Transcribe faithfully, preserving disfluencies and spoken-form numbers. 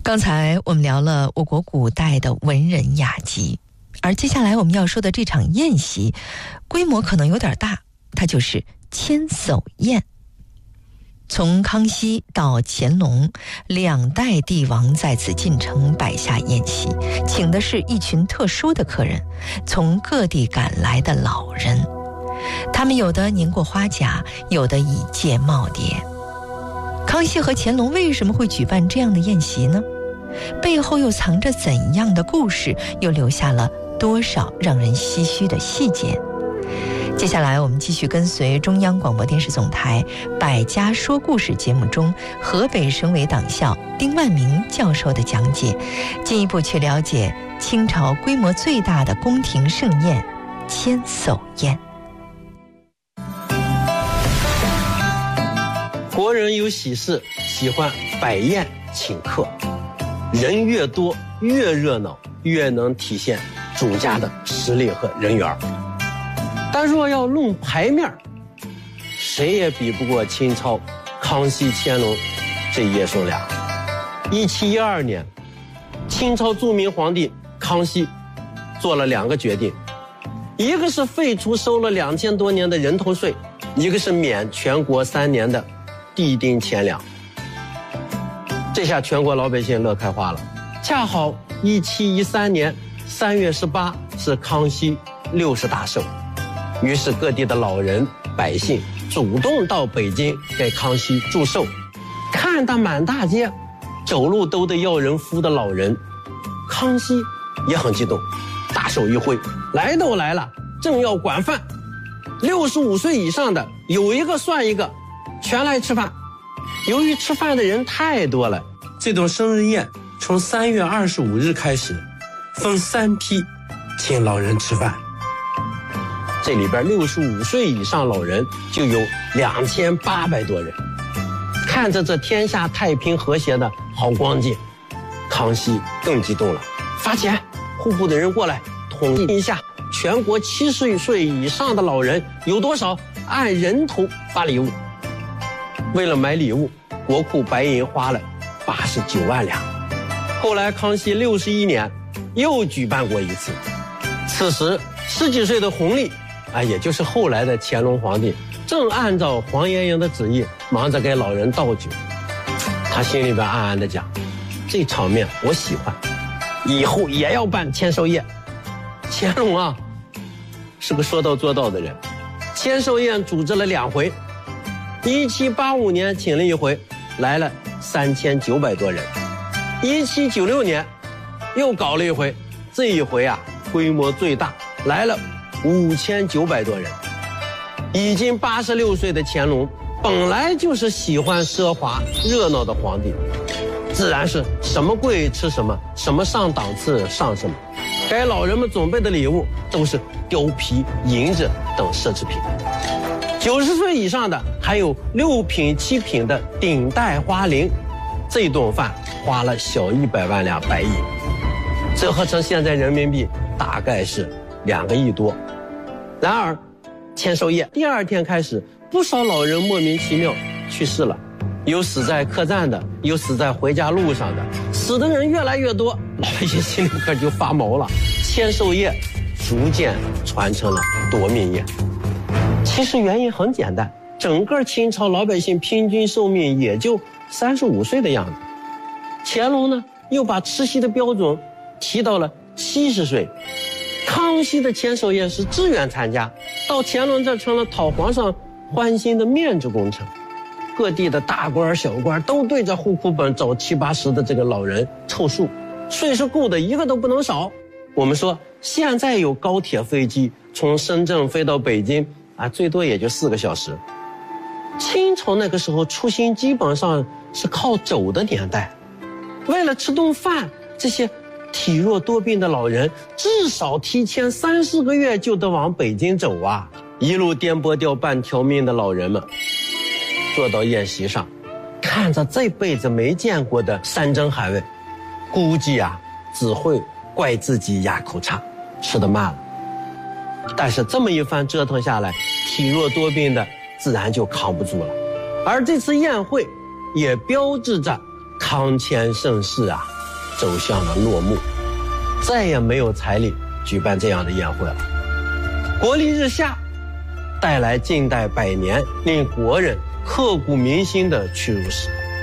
刚才我们聊了我国古代的文人雅集，而接下来我们要说的这场宴席规模可能有点大，它就是千叟宴。从康熙到乾隆，两代帝王在此进城摆下宴席，请的是一群特殊的客人，从各地赶来的老人，他们有的年过花甲，有的已届耄耋。康熙和乾隆为什么会举办这样的宴席呢？背后又藏着怎样的故事，又留下了多少让人唏嘘的细节？接下来我们继续跟随中央广播电视总台百家说故事节目中河北省委党校丁万明教授的讲解，进一步去了解清朝规模最大的宫廷盛宴千叟宴。 国人有喜事喜欢摆宴请客，人越多越热闹，越能体现主家的实力和人缘。但若要论牌面，谁也比不过清朝康熙、乾隆这爷孙俩。一七一二年，清朝著名皇帝康熙做了两个决定，一个是废除收了两千多年的人头税，一个是免全国三年的地丁钱粮。这下全国老百姓乐开花了。恰好一七一三年三月十八是康熙六十大寿，于是各地的老人百姓主动到北京给康熙祝寿，看到满大街走路都得要人扶的老人，康熙也很激动，大手一挥，来都来了，正要管饭，六十五岁以上的有一个算一个，全来吃饭。由于吃饭的人太多了，这种生日宴从三月二十五日开始，分三批请老人吃饭。这里边六十五岁以上老人就有两千八百多人。看着这天下太平和谐的好光景，康熙更激动了，发钱，户部的人过来统计一下全国七十岁以上的老人有多少，按人头发礼物。为了买礼物，国库白银花了八十九万两。后来康熙六十一年又举办过一次，此时十几岁的弘历啊，也就是后来的乾隆皇帝，正按照黄爷爷的旨意忙着给老人倒酒。他心里边暗暗的讲，这场面我喜欢，以后也要办千叟宴。乾隆啊是个说到做到的人，千叟宴组织了两回，一七八五年请了一回，来了三千九百多人。一七九六年又搞了一回，这一回啊规模最大，来了五千九百多人。已经八十六岁的乾隆本来就是喜欢奢华热闹的皇帝，自然是什么贵吃什么，什么上档次上什么。给老人们准备的礼物都是貂皮、银子等奢侈品。九十岁以上的还有六品七品的顶戴花翎，这顿饭花了小一百万两白银，折合成现在人民币大概是两个亿多。然而千叟宴第二天开始，不少老人莫名其妙去世了，有死在客栈的，有死在回家路上的，死的人越来越多，老百姓心里可就发毛了。千叟宴逐渐传成了夺命宴。其实原因很简单，整个清朝老百姓平均寿命也就三十五岁的样子。乾隆呢又把吃席的标准提到了七十岁。康熙的千叟宴是自愿参加，到乾隆这成了讨皇上欢心的面子工程。各地的大官小官都对着户口本找七八十的这个老人凑数，岁数够的一个都不能少。我们说现在有高铁飞机从深圳飞到北京啊，最多也就四个小时。清朝那个时候出行基本上是靠走的年代，为了吃顿饭，这些体弱多病的老人至少提前三四个月就得往北京走啊！一路颠簸掉半条命的老人们坐到宴席上，看着这辈子没见过的山珍海味，估计啊只会怪自己牙口差，吃得慢了。但是这么一番折腾下来，体弱多病的自然就扛不住了。而这次宴会也标志着康乾盛世啊走向了落幕，再也没有财力举办这样的宴会了。国力日下，带来近代百年令国人刻骨铭心的屈辱史。